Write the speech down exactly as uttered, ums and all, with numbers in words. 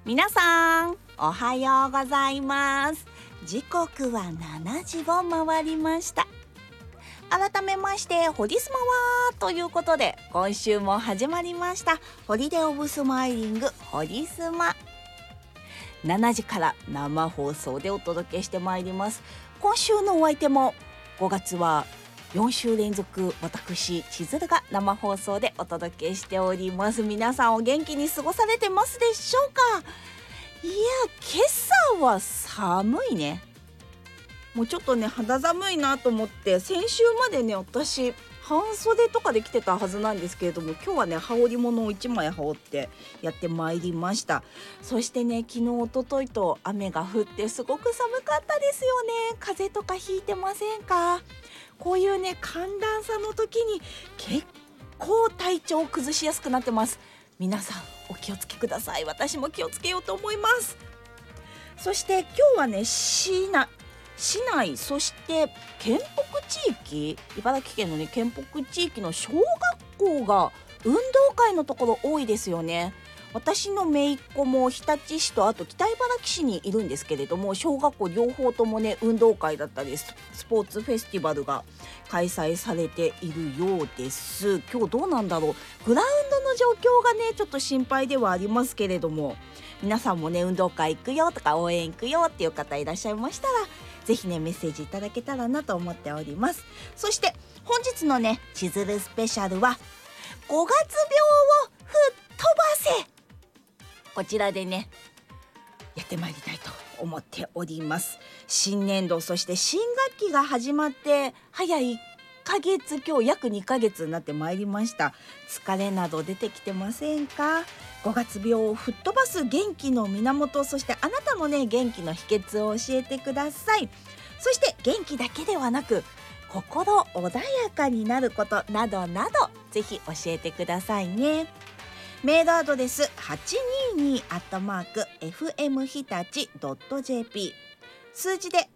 皆さんおはようございます。時刻はしちじを回りました。改めましてホリスマはということで、今週も始まりましたホリデーオブスマイリングホリスマ。しちじから生放送でお届けしてまいります。今週のお相手もごがつはよんしゅう連続、私千鶴が生放送でお届けしております。皆さんお元気に過ごされてますでしょうか。いや、今朝は寒いね。もうちょっとね肌寒いなと思って、先週までね私半袖とかで来てたはずなんですけれども、今日はね羽織物をいちまい羽織ってやってまいりました。そしてね、昨日一昨日と雨が降ってすごく寒かったですよね。風邪とかひいてませんか。こういうね寒暖差の時に結構体調を崩しやすくなってます。皆さんお気をつけください。私も気をつけようと思います。そして今日はね市内市内、そして県北地域、茨城県のね県北地域の小学校が運動会のところ多いですよね。私の姪っ子も日立市とあと北茨城市にいるんですけれども、小学校両方ともね運動会だったりスポーツフェスティバルが開催されているようです。今日どうなんだろう。グラウンドの状況がねちょっと心配ではありますけれども、皆さんもね運動会行くよとか応援行くよっていう方いらっしゃいましたら、ぜひねメッセージいただけたらなと思っております。そして本日のね千鶴スペシャルはごがつ病を吹っ飛ばせ、こちらでねやってまいりたいと思っております。新年度、そして新学期が始まって早いっかげつ、今日約にかげつになってまいりました。疲れなど出てきてませんか。ごがつ病を吹っ飛ばす元気の源、そしてあなたのね元気の秘訣を教えてください。そして元気だけではなく心穏やかになることなどなど、ぜひ教えてくださいね。メールアドレス はちにーにー アットマーク エフエム 日立 ドット ジェーピー、 数字で